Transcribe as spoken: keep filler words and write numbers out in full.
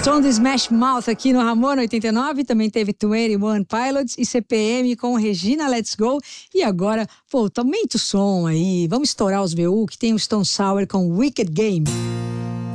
Som do Smash Mouth aqui no Ramona oitenta e nove, também teve vinte e um Pilots e C P M com Regina Let's Go. E agora, pô, aumenta o som aí, vamos estourar os V U, que tem o Stone Sour com Wicked Game.